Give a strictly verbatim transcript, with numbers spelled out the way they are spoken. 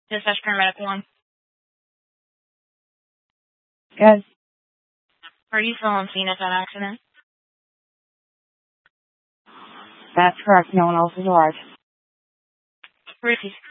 Dispatch paramedic one. Good. Are you still on scene at that accident? That's correct. No one else has arrived. Receive.